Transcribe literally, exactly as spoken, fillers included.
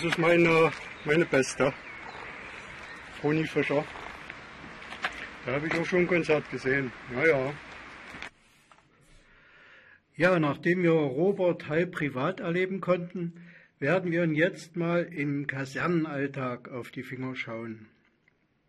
ist meine, meine Beste. Toni Fischer. Da habe ich auch schon ein Konzert gesehen. Ja, ja. Ja, nachdem wir Robert halb privat erleben konnten, werden wir ihn jetzt mal im Kasernenalltag auf die Finger schauen.